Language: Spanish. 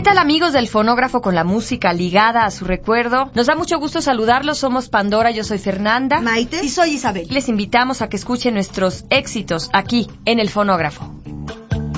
tal, amigos del Fonógrafo con la música ligada a su recuerdo? Nos da mucho gusto saludarlos. Somos Pandora, yo soy Fernanda. Maite. Y soy Isabel. Les invitamos a que escuchen nuestros éxitos aquí en el Fonógrafo.